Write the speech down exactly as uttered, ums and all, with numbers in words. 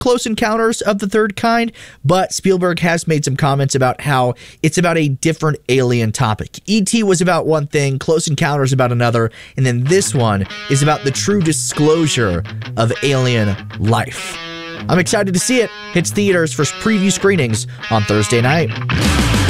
Close Encounters of the Third Kind, but Spielberg has made some comments about how it's about a different alien topic. E T was about one thing, Close Encounters about another, and then this one is about the true disclosure of alien life. I'm excited to see it. Hits theaters for preview screenings on Thursday night.